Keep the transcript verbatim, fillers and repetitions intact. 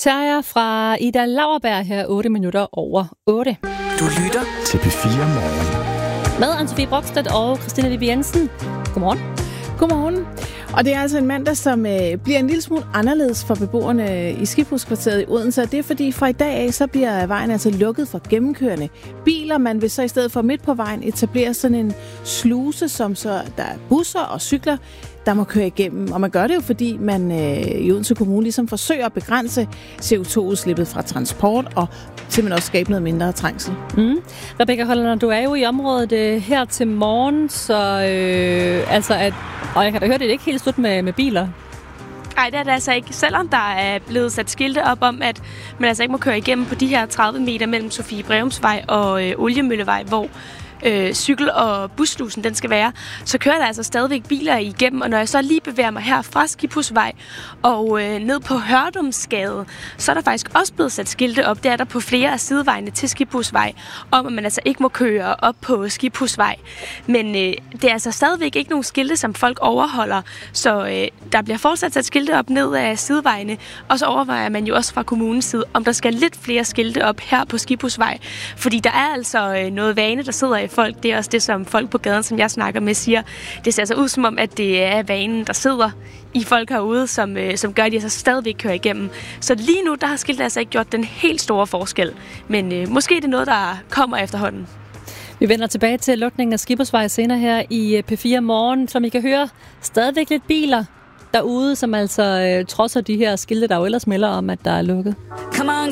Terje fra Ida Lauerberg her, otte minutter over otte. Du lytter til P fire Morgen. Med Anne-Sophie Brokstedt og Christina Vibe Jensen. Godmorgen. Godmorgen. Og det er altså en mandag, som øh, bliver en lille smule anderledes for beboerne i Skibhuskvarteret i Odense. Og det er fordi fra i dag af, så bliver vejen altså lukket for gennemkørende biler. Man vil så i stedet for midt på vejen etablere sådan en sluse, som så der er busser og cykler, der må køre igennem. Og man gør det jo, fordi man øh, i Odense Kommune ligesom forsøger at begrænse C O to udslippet fra transport og simpelthen også skabe noget mindre trængsel. Mm. Rebecca Holland, du er jo i området øh, her til morgen, så øh, altså at, og jeg kan da høre, det er ikke helt slut med, med biler. Nej, det er det altså ikke. Selvom der er blevet sat skilte op om, at man altså ikke må køre igennem på de her tredive meter mellem Sofie Breumsvej og øh, Oliemøllevej, hvor øh, cykel- og busslusen den skal være, så kører der altså stadigvæk biler igennem, og når jeg så lige bevæger mig her fra Skibhusvej og øh, ned på Hørdumsgade, så er der faktisk også blevet sat skilte op. Det er der på flere af sidevejene til Skibhusvej, om at man altså ikke må køre op på Skibhusvej. Men øh, det er altså stadigvæk ikke nogen skilte, som folk overholder, så øh, der bliver fortsat sat skilte op ned af sidevejene, og så overvejer man jo også fra kommunens side, om der skal lidt flere skilte op her på Skibhusvej, fordi der er altså øh, noget vane, der sidder i folk. Det er også det, som folk på gaden, som jeg snakker med, siger. Det ser altså ud som om, at det er vanen, der sidder i folk herude, som, øh, som gør, at de altså stadigvæk kører igennem. Så lige nu, der har skiltet altså ikke gjort den helt store forskel. Men øh, måske er det noget, der kommer efterhånden. Vi vender tilbage til lukningen af Skibhusvej senere her i P fire Morgen, som I kan høre stadigvæk lidt biler derude, som altså øh, trodser de her skilte, der jo ellers melder om, at der er lukket. Come on,